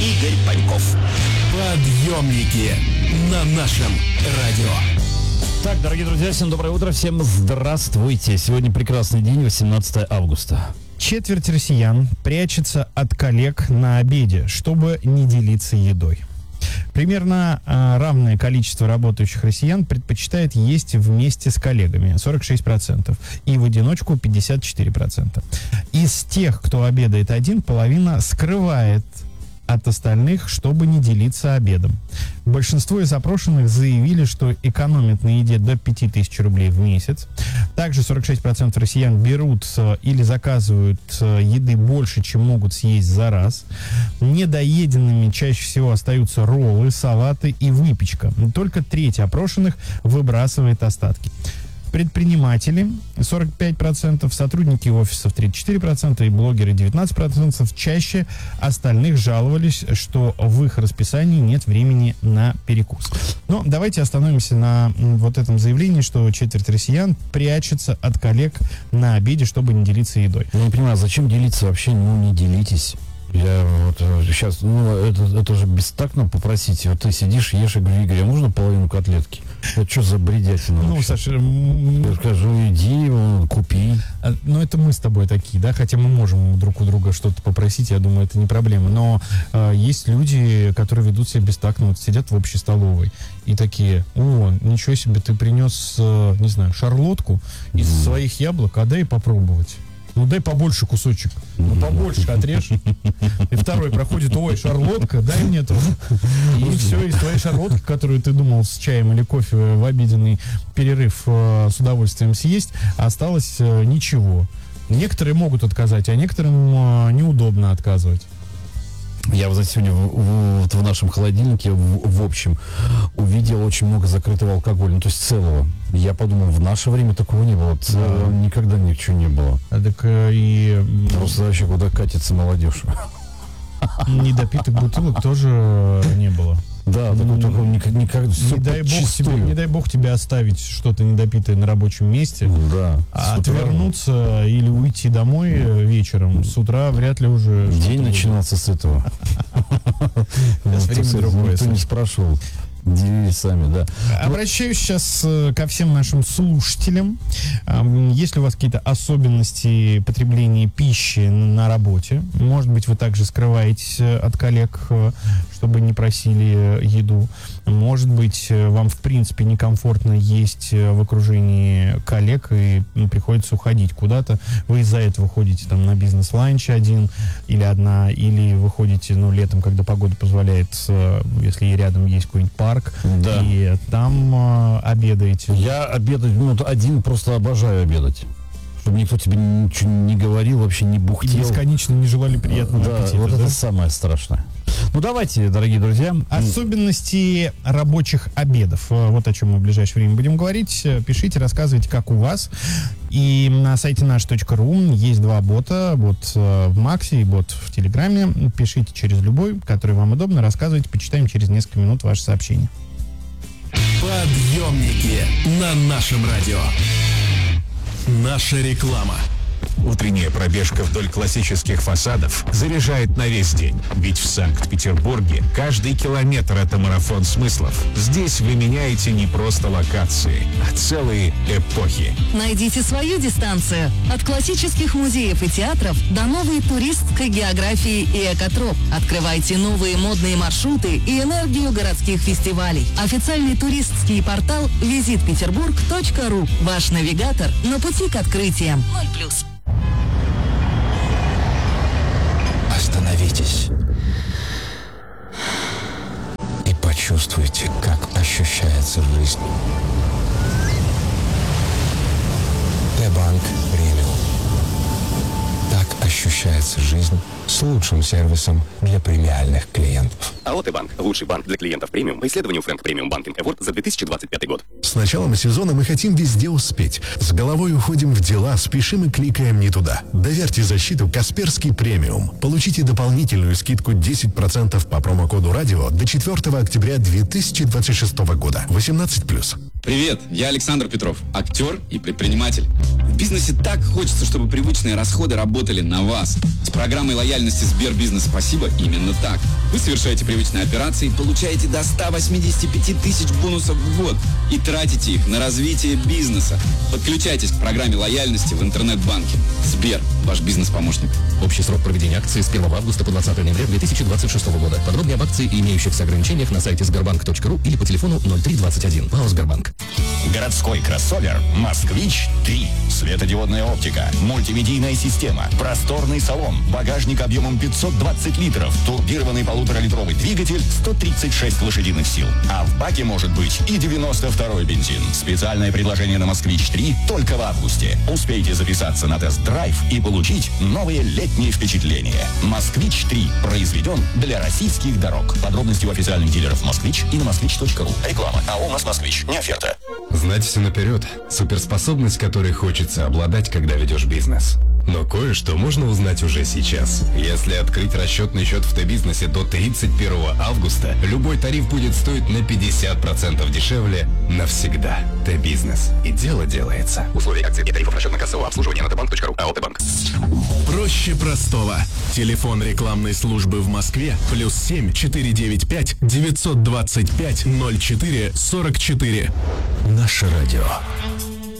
Игорь Паньков. Подъемники на нашем радио. Так, дорогие друзья, всем доброе утро, всем здравствуйте. Сегодня прекрасный день, 18 августа. Четверть россиян прячется от коллег на обеде, чтобы не делиться едой. Примерно равное количество работающих россиян предпочитает есть вместе с коллегами, 46%, и в одиночку 54%. Из тех, кто обедает один, половина скрывает от остальных, чтобы не делиться обедом. Большинство из опрошенных заявили, что экономят на еде до 5000 рублей в месяц. Также 46% россиян берут или заказывают еды больше, чем могут съесть за раз. Недоеденными чаще всего остаются роллы, салаты и выпечка. Только треть опрошенных выбрасывает остатки. Предприниматели 45%, сотрудники офисов 34% и блогеры 19% чаще остальных жаловались, что в их расписании нет времени на перекус. Но давайте остановимся на вот этом заявлении, что четверть россиян прячется от коллег на обеде, чтобы не делиться едой. Я не понимаю, зачем делиться вообще? Ну, не делитесь. Я вот сейчас, это же бестактно попросить. Вот ты сидишь, ешь, и говорю: Игорь, а можно половину котлетки? Это что за бредятина? Ну, вообще? Саша, я скажу, иди, купи. Ну, это мы с тобой такие, да, хотя мы можем друг у друга что-то попросить, я думаю, это не проблема. Но есть люди, которые ведут себя бестактно, вот сидят в общей столовой и такие: о, ничего себе, ты принес, не знаю, шарлотку из своих яблок, а дай попробовать. Ну, дай побольше кусочек. Ну, побольше отрежь. И второй проходит: ой, шарлотка, дай мне тоже. И все, из твоей шарлотки, которую ты думал с чаем или кофе в обеденный перерыв с удовольствием съесть, осталось ничего. Некоторые могут отказать, а некоторым неудобно отказывать. Я, вот сегодня в нашем холодильнике, в общем, увидел очень много закрытого алкоголя, ну, то есть целого. Я подумал, в наше время такого не было. Целого никогда ничего не было. Так и... Просто вообще куда катится молодежь. Недопитых бутылок тоже не было. Да, такого никогда. Не дай бог тебе оставить что-то недопитое на рабочем месте, да, а отвернуться или уйти домой вечером, с утра вряд ли уже... День начинался с этого. Никто не спрашивал. Делились сами, да. Обращаюсь сейчас ко всем нашим слушателям. Есть ли у вас какие-то особенности потребления пищи на работе? Может быть, вы также скрываетесь от коллег, чтобы не просили еду. Может быть, вам в принципе некомфортно есть в окружении коллег и приходится уходить куда-то. Вы из-за этого ходите там на бизнес-ланч один или одна, или вы ходите, летом, когда погода позволяет, если рядом есть какой-нибудь парк, да, и там обедаете. Я обедать, один просто обожаю обедать. Чтобы никто тебе ничего не говорил, вообще не бухтел. И бесконечно не желали приятного аппетита. Вот это самое страшное. Ну, давайте, дорогие друзья. Особенности рабочих обедов. Вот о чем мы в ближайшее время будем говорить. Пишите, рассказывайте, как у вас. И на сайте наш.ру есть два бота. Бот в Максе и бот в Телеграме. Пишите через любой, который вам удобно. Рассказывайте, почитаем через несколько минут ваше сообщение. Подъемники на нашем радио. Наша реклама. Утренняя пробежка вдоль классических фасадов заряжает на весь день. Ведь в Санкт-Петербурге каждый километр — это марафон смыслов. Здесь вы меняете не просто локации, а целые эпохи. Найдите свою дистанцию. От классических музеев и театров до новой туристской географии и экотроп. Открывайте новые модные маршруты и энергию городских фестивалей. Официальный туристский портал visitpeterburg.ru. Ваш навигатор на пути к открытиям. 0+. Остановитесь и почувствуйте, как ощущается жизнь. Т-банк премиум. Так ощущается жизнь с лучшим сервисом для премиальных клиентов. АО «Т-банк» – лучший банк для клиентов премиум по исследованию Frank Premium Banking Award за 2025 год. С началом сезона мы хотим везде успеть. С головой уходим в дела, спешим и кликаем не туда. Доверьте защиту Касперский премиум. Получите дополнительную скидку 10% по промокоду «Радио» до 4 октября 2026 года. 18+. Привет, я Александр Петров, актер и предприниматель. В бизнесе так хочется, чтобы привычные расходы работали на вас. С программой лояльности Сбербизнес «Спасибо» именно так. Вы совершаете привычные операции, получаете до 185 тысяч бонусов в год и тратите их на развитие бизнеса. Подключайтесь к программе лояльности в интернет-банке. Сбер, ваш бизнес-помощник. Общий срок проведения акции с 1 августа по 20 ноября 2026 года. Подробнее об акции и имеющихся ограничениях на сайте sberbank.ru или по телефону 0321. ПАО «Сбербанк». Городской кроссовер «Москвич-3». Светодиодная оптика, мультимедийная система, просторный салон, багажник объемом 520 литров, турбированный 1,5-литровый двигатель, 136 лошадиных сил. А в баке может быть и 92-й бензин. Специальное предложение на «Москвич-3» только в августе. Успейте записаться на тест-драйв и получить новые летние впечатления. «Москвич-3» произведен для российских дорог. Подробности у официальных дилеров «Москвич» и на moskvich.ru. Реклама. А у нас «Москвич». Не оферта. Знать все наперед – суперспособность, которой хочется обладать, когда ведешь бизнес. Но кое-что можно узнать уже сейчас. Если открыть расчетный счет в Т-бизнесе до 31 августа, любой тариф будет стоить на 50% дешевле навсегда. Т-бизнес. И дело делается. Условия акций и тарифов расчетно-кассового обслуживания на tbank.ru. АО «Т-банк». Проще простого. Телефон рекламной службы в Москве +7 495 925 04 44. Наше радио.